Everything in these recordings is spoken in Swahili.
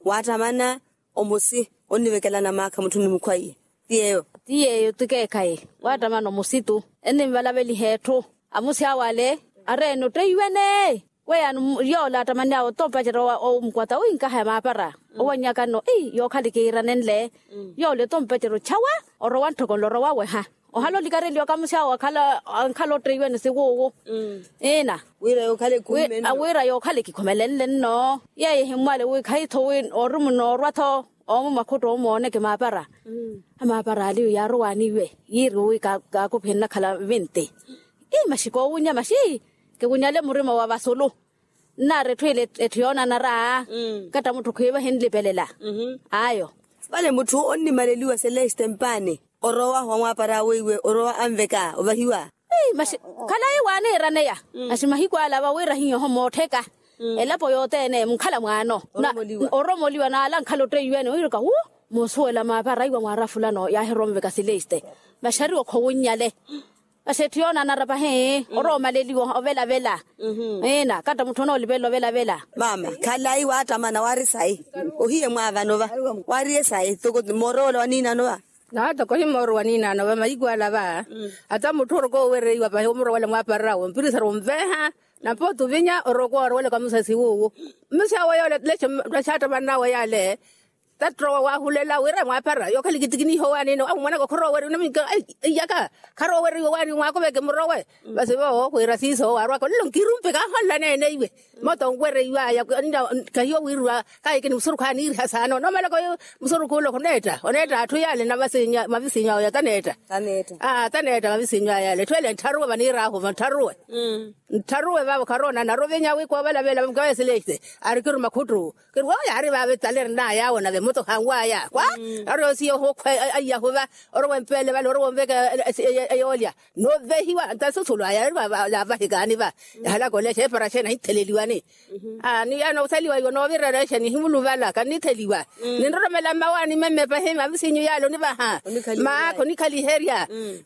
watamana omusi onivekelana maka mutuni mukwai tiyeyo tikekai watamana musitu ene mbalabeli hetu amusi awale areno teyuene wean yola tamanya o tompachero o mkwata uinka ha mapara owanyaka no yo khalikira nenle yole tompachero chawa orowan thokolo wa we ha ohalo likare lyo kamusia wakhala ankhalo teyuene siwo ena wira yo khale kumene awira yo khale kikhomelele no ye himwale we khai thowin orumuno rwatho omo makhoto omone ke mapara amapara ali ya rwani we yiru ka ko phenna khala 20 mashiko unya mashi ke kunyale murima wa basolo na re thwele ethiona na ra kata muthu khweba henlepelela ayo bale muthu onni maleliwa Celeste Mpane orowa hwa para wewe orowa amveka obahiwa mashi kala iwane rane ya asimahikwa laba we rahinyo homotheka elapo yotene mkhala mwano na oromoliwa na ala nkhalo treyene uyiruka mosoela mapara iwa mwara fulano ya heromveka Celeste bashari okhowonyale asethiona na rapa he oroma leliwa ovela ena kata muthono libelo vela mama khalai watamana wari sai ohiye mwava nova wari sai toko morolo wanina nova na to ko himoro wanina nova maigwa lava ata muthoro ko wereiwa pa homoro wala mwapara wo mpirisa romveha na poto vinya oroko wala kamusasi wo misa wa yole leche chata banawa yale tatro wa hulela wera mwapara yo khali kitikini ho wani no amwana ko khoro weri nami yaka kharo weri wani wa ko beke mrowe base bo ko rasiso warwa ko lonkirumpe ka holla ne iwe moto ngwere iwa ya ka yo wirwa ka ikini musuru khani hasano no mala ko musuru ko lo koneta oneta athu yale na basinya mabisinya ya taneta taneta mabisinya yale twele tharuwe bani raho tharuwe tharuwe babo karona na rovenya we ko bala mkawe Celeste ari kiru makhutru kirwa yari babe taler na yawo na moto hangwaya kwa aro siyo hokwa ayahuba oro wempele balo oro wembeka ayolia no vehiwa ntasutulu aya ba higani ba hala kole che para chena iteleliwane ni ana utaliwa yo no virara cheni himulu bala kaniteliwa nindro mela mawani meme pa hema bisinyu yalo ni ba ha ma ko nikali heria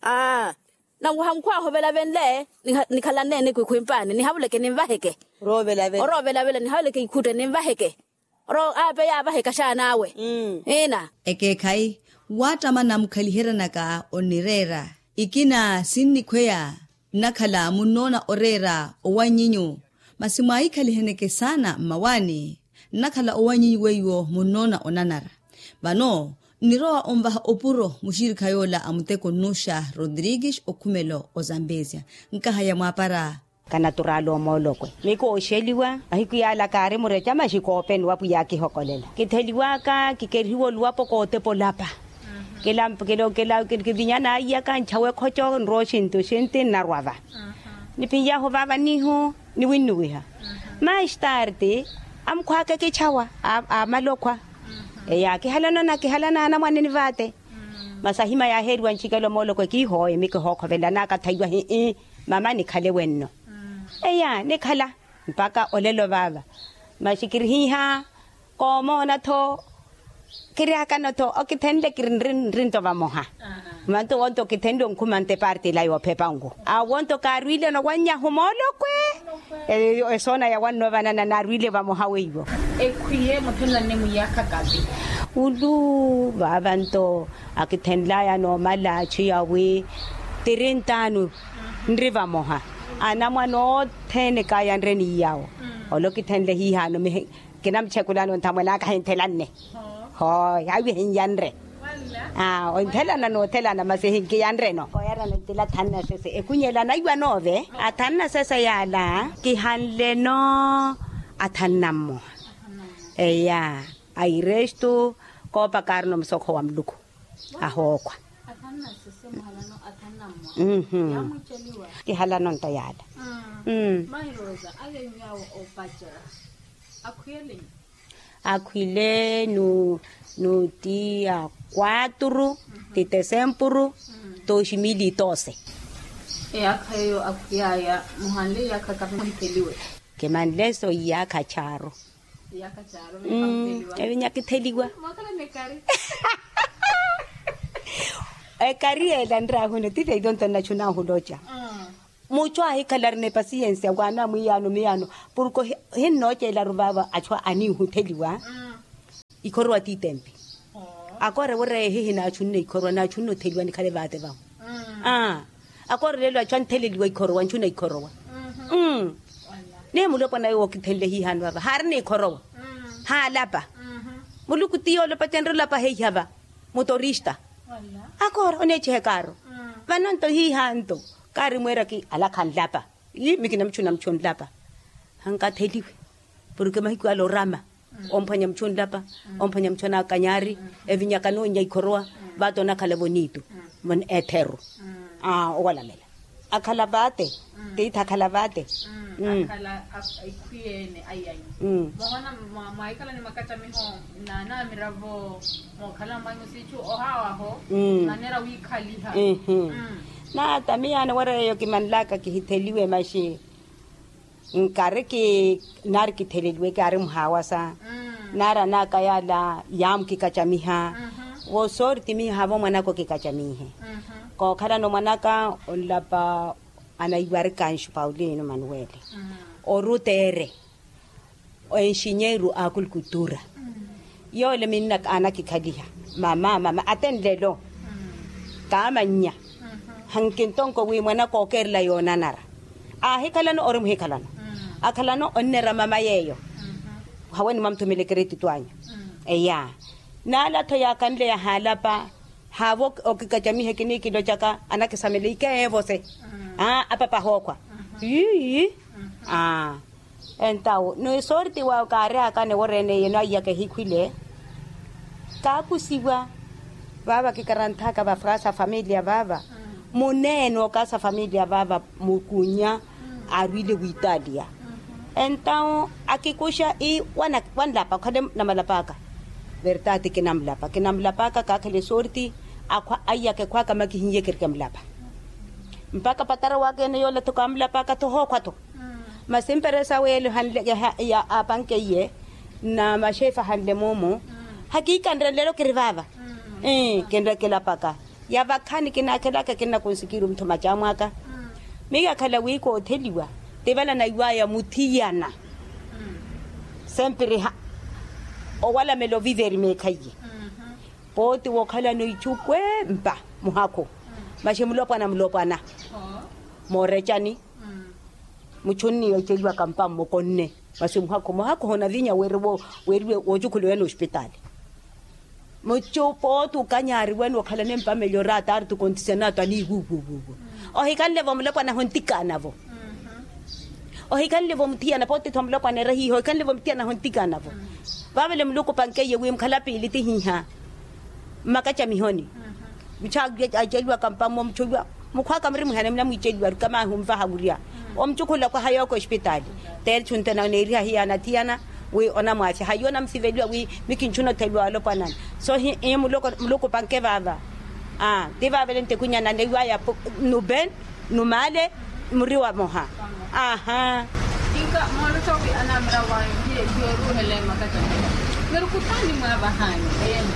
na nguhamkwa hobela benle nikhala nene kwimpane ni habuleke nimvaheke robela bela ni habuleke ikute nimvaheke ro abe ya baheka shanawe ena ekekai watamana mkhalihera ka onirera ikina sinni khweya nakhala munona orera owanyinyu masimai khaliheneke sana mawani nakhala owanyinyu weyo munona onanara bano niroa omba opuro mushirika yola amuteko Nusha Rodrigues okumelo ozambezia nkahaya mwapara kanaturalo molokwe miko osheliwa ahikuyala kare murecha mashikopen wapu yake hokolela kitheliwa ka kikeriwo luapo kote polapa kela kidinyana yaka nchawe khocho nroshinto shente narwava nipinya ho baba niho ni winuha mais tarde amkhwaka ke chawa amalokwa yake halana na mwaneni vate masahima ya herwa nchikelo molokwe ki hoye miko hokhovela naka thaiwa he mama ni khale wenno ne khala mpaka olelo baba mashikiriha komo na tho kiria kana tho okithenle kirinto ba moha manto wonto kithendo nkhumante party la yo phepangu a wonto karwile no wanya humolo kwe esona ya wanno banana na rwile ba moha weibo ekhuye mothula ne muyaka kabi ulu baba nto akithenla ya no mala chiyawe 30 ndriva moha ana mwana thene kaya ndreni yawo olokithenle hi hano me kinam chekulano nthamela ka henthelanne ho yawi hinyanre o thelana no thelana masehinki yanre no oyara no tila thanna sese ekunyela na iwa nove athanna sese yala ki hanle no athannammo eya ai resto ko pakarno msokho wamluku ahokwa athanna sese mahalano athannammo yamucheliwa ki halano ntayala Mahiroza ale nyawo opacha akhwile no dia 4 de Decembro 2012 akhayo akhuyaya muhanle yakakampeliwe ke manleso yakacharo evinya kitheliwa makala nekari ekariela ndra hone tite idonto na chuna hulocha mucho ahi kalar ne paciencia wana miyano porque hin noche la rubaba achwa ani huteliwa ikhorwa titempi akore wore he na chunne ikhorwa na chunno theliwa ni khale bate ba akore lelwa chantheleliwa ikhorwa chunne ikhorwa ne mulopa na yo kithelle hi hanwa ba har ne ikhorwa ha lapa mulukutiyo lo patendro lapa he haba motorista akore one chekaro vanonto hi hanto kari mwera ki ala khan lapa mikina mchun lapa hanga theliwe porque mahiku alo rama ompanya mchun lapa ompanya mchona kanyari evinya kano nya ikhorwa bato na khala bonito mon ethero wala lela akhala bate te itha bate akhala ikuyene ayayi bona maikala ni makacha miho na miravo mo khala mangu sichu ohawa ho nanera wi khaliha na tamia na wara yo kimanlaka ki hitheliwe mashi nkare ki nar ki theleliwe kare mhawasa nara na kayala yam ki kachamiha wo sorti mi havo manako ki kachamihe ko khala no manaka olapa anaiware kanshu Paulino Manuele o rutere o engineeru agricultura yo le minna ana ki khaliha mama atendelo kamanya hankin tonko wi mwana ko kerla yo nanara hekalano orum hekalano akalano onnera mama yeyo hawani mamtumile credit twanyo eya nala to yakanle ya halapa havo okikachami hekini kido chaka anakisamele ikevose apapa hokwa entao no sorti wa kare akane worene yena yake hikwile kakusiwa baba kikarantha ka ba frasa familia baba moneno ka sa familia baba mukunya arwile ku Italia entao akikusha wanlapa khale namalapaka verdade ke namlapaka ka khale sorti akwa ayake kwa kama kihinye kirkamlapa mpaka patara wake ne yola to kamlapaka to hokwa to masimperesa wele hanle ya apanke ye na mashefa hanle momo hakika ndrelelo kirivava kendra kelapaka ya bakhani kina kelaka kina konsikiru mthoma jamwaka miga khala wiko theliwa tebala na iwaya muthiana sempre o wala melo viveri mekhaye poti wo khala no ichukwe mpa muhako mashimulopana morechani muchuni yocheliwa kampa mokonne masimuhako hona vinya werwe wojukhulwe no hospital mucho potu kanyari weno khala nempa meliorata artu condicionato ani gugu o hikalle vomlopana hontikana vo o hikalle vomtiana poti thomlopana rahi ho hikalle vomtiana hontikana vo babele mluko pankeye wim khala pili tihiha makacha mihoni mchagwe ajelwa kampamo mchugwa mukwa kamri mhana mna mwijelwa kama humva haburia omchukula kwa hayo ko hospitali tel chuntana neria hiana tiana we ona mwachi hayona msivelwa we mikinchuno telwa lopana so he mloko panke baba diva velente kunya na ndewa ya nuben numale muriwa moha inka molo tobi anamra wa yoru hele makacha merukutani mwa bahani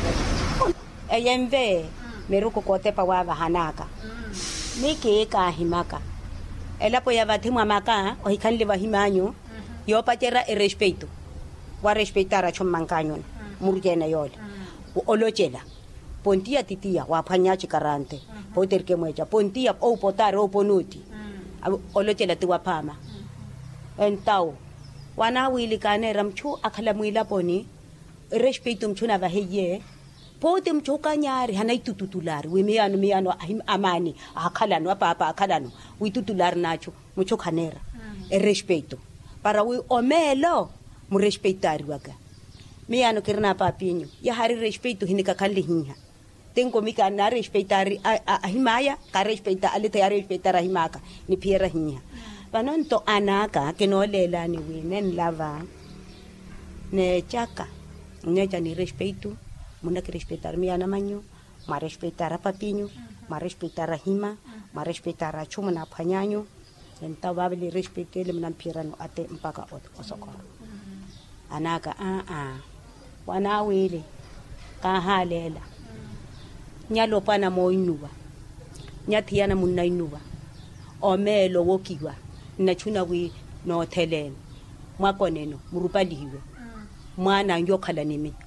eyemve meruko kote pa wa bahanaka miki ka himaka elapo ya bathimwa maka o hikanle bahimanyo yo patera respeto wa respetara chommankanyo murgena yole olochela pontia titia wa phanyachi karante poterke mwecha pontia o potare o ponuti olochela tiwa phama entao wana wili kanera mchu akhala mwila poni respeto mchuna baheye pote mchoka nyari hanaitututulari wemeyano amani akhalano papa akhalano witutulari nacho mchoka nera respeto para we omelo mu respeitari waka meyano kirna papinyo ya hari respeto hinika khalli hiha tengo mika na respeitari ahimaya ka respeita alita ya respeitara himaka ni piera hiha banonto anaka kenolela ni winen lava ne chaka necha ni respeito muna que respetar mi anamanyo ma respetar a papinyo ma respetar a hima ma respetar a chuma na phanyanyo enta babeli respetele mna mpirano ate mpaka osokoro anaka wana wele ka halela nyalo pana moinuwa nyathiana munna inuwa omelo wokiwa na chuna wi no thelen mwakoneno murupaliwe mwana ngokhala nimi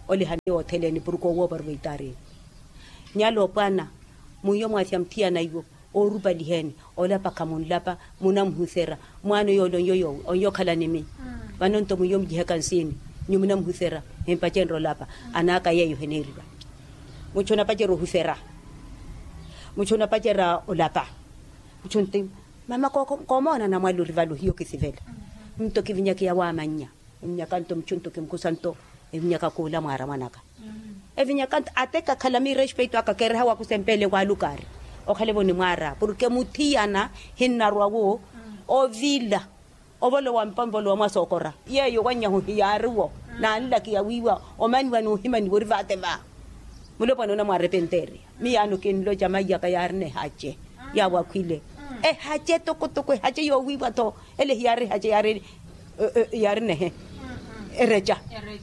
ole hane hoteleni puruko wo barweitare nyalo pana muyo mwathia mtiana iwo orupa liheni ola pakamun lapa munamhusera mwana yo lonyo onyo kala nimi banonto muyo mjiheka nsini nyumuna mhusera empachenro lapa anaka yeyo heneriba muchona pachero husera muchona pachera olapa muchonte mama komona na mwalu rivalo hiyo kisivela mto kivinya kia wamanya mnyakanto mchunto kimkusanto emnyaka kula mara manaka evinyakanta ateka kalami respeto akakere hawa kusempele kwa lukari okhaleboni mara porque mutiana hinarwawo ovila obolo wampambolo masokora yeyo wanyahu hiyaruwo na nlaki ya wiwa omani wanu himani worivate ba mulopano na marepenteri miyano kinlo jamaya kayarne hache ya wakwile hache tokotoko hache yo wiwa to ele hiyare hache yare yarne ereja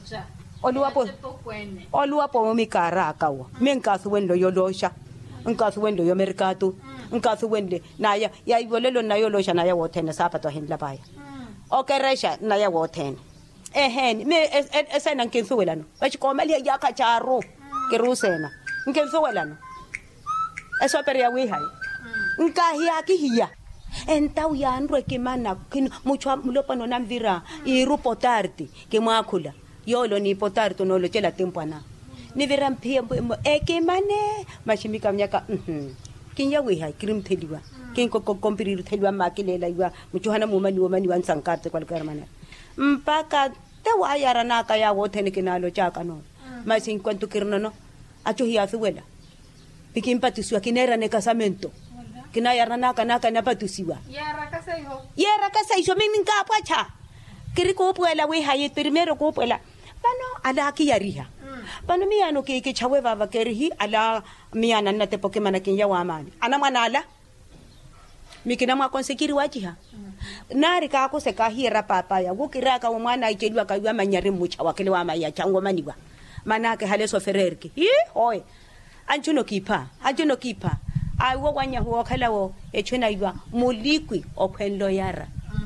oluwapo mikara akawa menkasu wendo yolosha nkasu wendo yo mercato nkasu wende naya ya ibolelo nayo losha naya wotene sapato hin labaya okeresha naya wotene me esena nkensuwelano bachikomali ya kacharo kerusena nkensuwelano eso peria wi hai nkahia kihia entau ya andwe kimana mucho mulopano namvira irupo tarti kemwakula yolo ni potarto no lo chela tempana ni vera mpia ekemane mashimika mnyaka kinya wi hai krim theliwa kinko kompiriru theliwa makilela iwa muchohana mumani womani wansankarte kwalkarmana mpaka tewa yara naka ya wothene kinalo chaka no masin kwantu kirnono acho hiya suwela pikimpatisiwa kinera ne casamento kina yara naka na patisiwa yara kasaiho mimi ngapwacha kiriko puela wi hai primero ko puela pano ala kiyariha pano miyano ke chawe baba kerihi ala miyana nate pokemana kinya wa amani ana mwanala mikina mwa konsekiri wajiha nari ka ko se ka hira papa ya gukira ka mwana icheliwa ka ywa manyari mucha wakele wa maya chango maniwa manake haleso fererki hoy anjuno kipa awo wanya ho khalawo echena ywa mulikwi ophenlo yara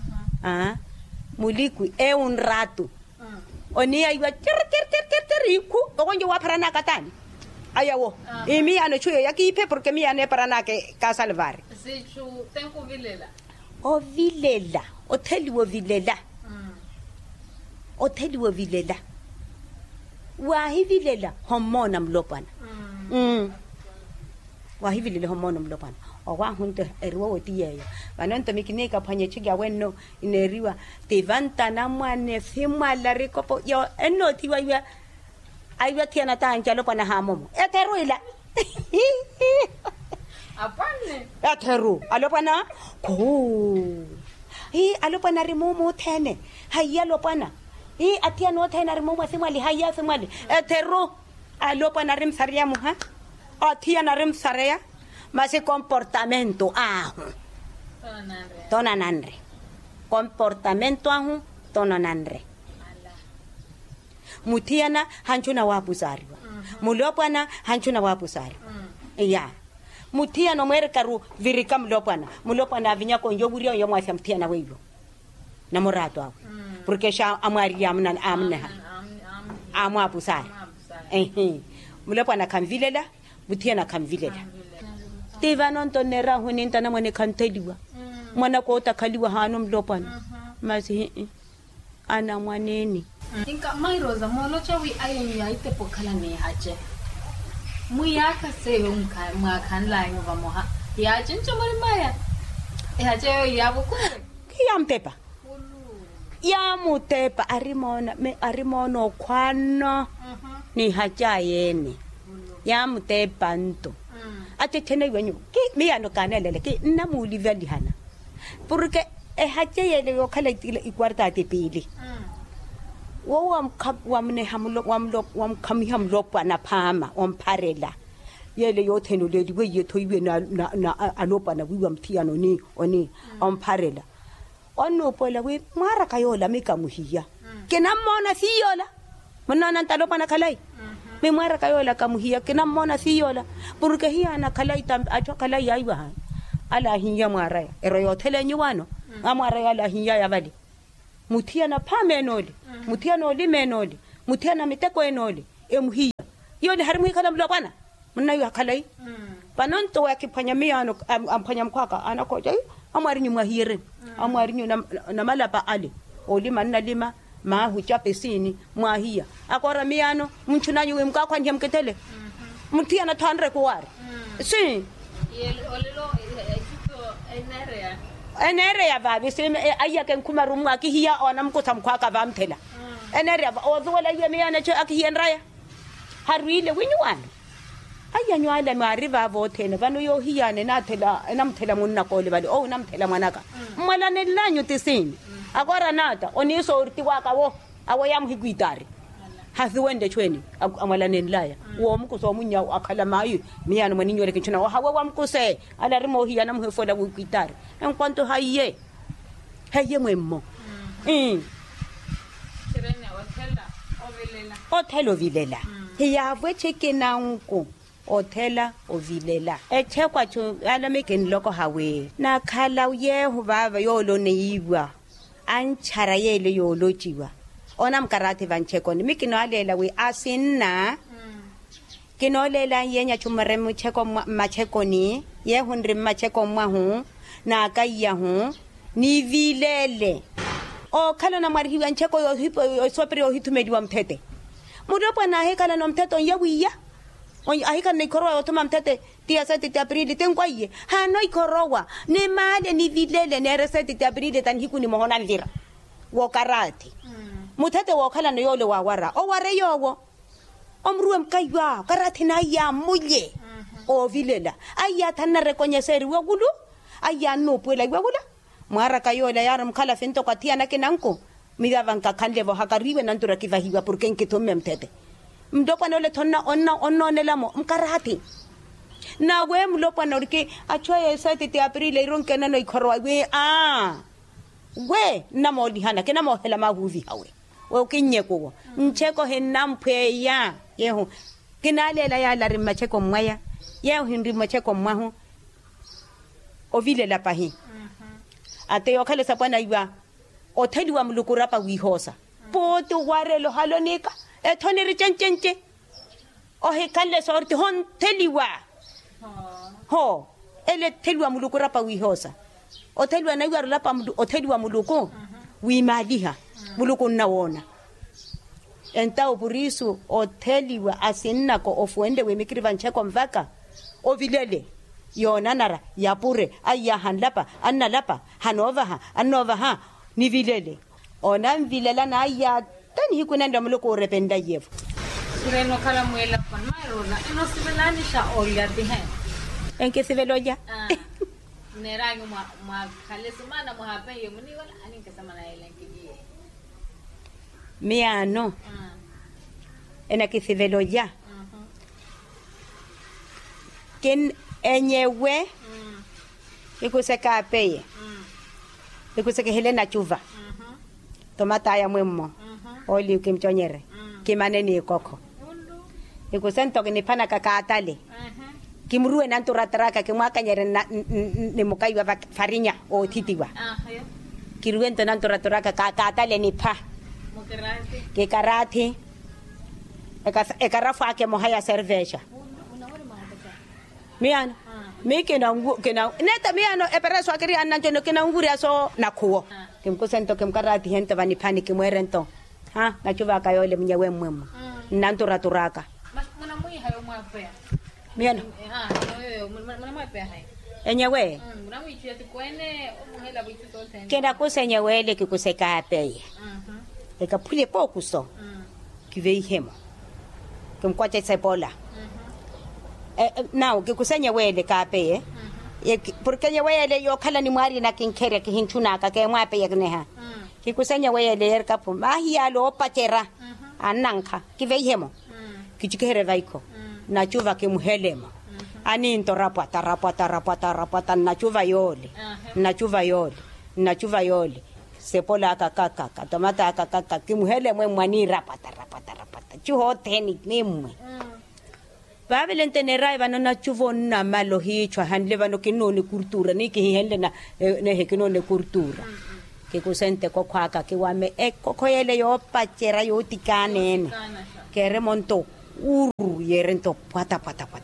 mulikwi un rato oni aywa tiririku okonje wa parana katani ayawo imi ano chuyo yakipe porque mi ane parana ke ka salvar sichu tenku vilela oteliwo vilela wa hivilela homona mlopana wa hivilela homona mlopana owa hunte eriwa wotiyeyo banonto mikinika phanye chiga wenno ineriwa tevanta na mwane fimala rikopo yo enotiwa ywa aywa tiana tanja lopana hamomo eteruila apane eteru alopana alopana rimomo thene hayya lopana atiano thena rimomo simali hayya simali eteru alopana rimsariamu atiana rimsarea mas comportamento tonanandre comportamento tonanandre mutiana hanchuna wapusariwa mulopana hanchuna wapusari ya mutiana mwerekaru virika mulopana vinya konjo burio yo mwasa mutiana weyo na morato awe porque sha amari amna amwapusari mulopana kamvilela mutiana kamvilela Tivanon tonera huninta na mwane kanteliwa mwana ko takaliwa hano mlopana masi ana mwaneni inka mairoza molocha wi ayeni yaite pokala ne hache muyaka sewe mwakan la ngova moha ya chincho mari maya hache ya bukure kiyamtepa ya mutepa arimono kwana ni hacha yene ya mutepa nto ate tene wenyo ki miyano kanelele ki namuli valihana porque hache yele yo khala ikwarta ate pili wamne wamkhami hamlopa na phama ompharela yele yo theno leli we yetho ibe na alopa na wiwa mthiano ni oni ompharela onopola we mara kayola mikamuhiya kenamona siyola monana ntalopa na khalai me mara kayola kamuhiya kenamona siyola porque hiya na khalai tam acho khalai aiwa ala hiya mara ero yo thelenyi wano amara ala hiya ya bali mutiana phamenoli mutiana oli menoli mutiana miteko enoli emhia yo le harimo ikhala mlo bana mna yo akhalai banonto ya kiphanya miyano amphanya mkhwaka anakoja amwari nyumwa hire amwari nyuna na malapa ale olima nna lima ma hu chapesini mwahia akora miyano mchunanyi we mkakwa ndiye mketele mtia na thandre ko wari si olelo enere ya babe sime ayake nkuma rumu akihia ona mkutha mkhwaka bamthela enere ozola yemiyana cho akihenraya haruile winywana ayanywala mariva vothene vano yo hiyane nathela namthela munna kole bali namthela mwanaka mmalane lanyu tisini akora nata oniso urti waka wo awo yamhigwitari haziwende chweni amalane laya wo mkuso munya akhala mayu miyana mwaninywele kinchuna wo hawe wamkuse ala rimo hiyana mhefola gwitari enkwanto haye mwemmo Sirena othela ovilela hiyavwe chekenanku othela ovilela echekwa cho ala mekeni loko hawe na khala uyehu baba yolo neiwa anchara yele yolo chiwa ona mkarate vanchekoni mikino alela we asinna kinolela yenya chumare mucheko machekoni yehu ndri macheko mwahu na kaiya hu ni vilele o khala na marhiwa ncheko yo hipo sopre yo hitumediwa mthete mudopa na hekala no mtheto yewiya ahika ni korowa otoma mtete tia 7 Aprili tenkwaye ha no ikorowa ne male ni vilele ne 7 Aprili tan hikuni mohona ndira wo karate mutete wo khala no yole wa wara o ware yowo omruwe mkaywa karate na ya muye o vilela aya tanna rekoñeseri wogulu aya no puela wogula mara kayola yar mkhala finto katia na kenanko midava nkakhandle bo hakariwe nantura kivahiwa porque nkitome mtete mdopa no le thonna onna nelamo mkarati na we mlopa no ke achoye 7 Aprili ironke na no ikhorwa we we namoli hana ke namo hela mahuvi hawe we kinyeko ncheko hennamphe ya yehu kinalela ya la rimacheko mwaya yehu hindi macheko mwahu ovile la pahi ate yokhale sapana iwa otheliwa mulukura pa wihosa poto warelo halonika ethone ri chenchenche o he kalle sorti hon theliwa ho ele theliwa mulukura pa wihosa o theliwa na iwa lapa o theliwa muluku wi maliha muluku nawona entao burisu o theliwa asinna ko ofwende we mikriva ncheko mvaka o vilele yona nara yapure aya hanlapa annalapa hanova ha ni vilele ona vilela na aya tani hikunenda muluko rependa yevu Sireno kala muela kon marola eno sivelani sha olya dihe enke siveloya nerangu ma kale semana mo hape yemuni wala ani kesama na ile nkiji miano ena ke siveloya ken enyewe ikuseka peye ikuseka Helena Chuva tomata ya mwemmo oli ukimchonyere kimaneni koko ikusento kinipana kakatale kimruwe nanturatraka kimwakanyere ni mukaiwa farinya o titiwa kiruento nanturatraka kakatale nipa ke karate ekarafa ke mohaya cerveja miano mikena neta miano epereso akiri ananjo no kena nguri aso nakuo kimkusento kimkarati hente vani paniki mwerento na chuva kayole mnyewe mwemo nantura turaka mwana mwi hayo mwapea miano mwana mwapea hai enyewe mwana mwi chete kwene umuhela bitu tote kenda kusenyewele kikuseka apeye ekapule pokuso kivei hemo kimkwache sebola now kikusenya wele kape porque nya wele yo khala ni mwari na kinkere ki hinchuna ka ke mwape yakneha kikusenya wele yer kapu mahia lo pachera ananka kivehemo kichikere vaiko na chuva kimuhelema ani into rapata na chuva yole sepola akakaka tomata akakaka kimuhelema mwani rapata chuho teni nimwe Babel entenera ivano na chuvona malo hichwa handle vano kinone kultura niki hende na ne kinone kultura ke kusente kokwaka ke wame kokoyele yo pachera yo tikanene ke remonto uru yerento pata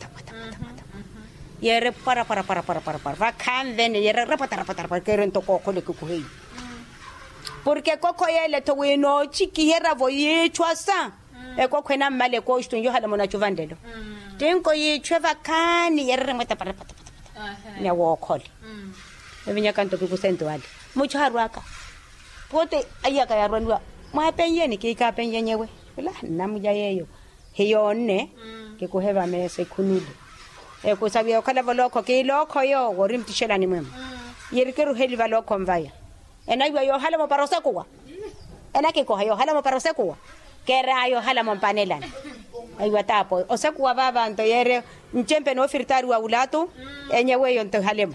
yere para va kan yere repata kerento kokole kukuhei porque koko yele to wino chiki yera voye chwasa eko kwena male ko shtunjo hala mona chuvandelo tenko yi chweva kan yere mata para ne wokole evinya kanto kukusento wale mucho harwaka pote ayaka yarwanwa mwa penyeni ke ka penyenyewe la namuja yeyo heyone ke kuheva mese kunulu eko sabia kala voloko ke loko yo worimtishela ni mwema yerikeru heli valoko mvaya enaiwa yo hala mo parose kuwa enake ko yo hala mo parose kuwa kera yo hala mo panelana aiwa tapo osekuwa baba nto yere nchempe no firtari wa ulatu enyewe yo nto halemo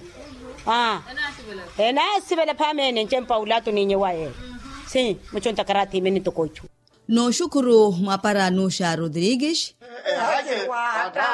enasibele pamene nchempa ulatu ninyewaye si muchonta karati meni tokochu no shukuru Mapara Nusha Rodrigues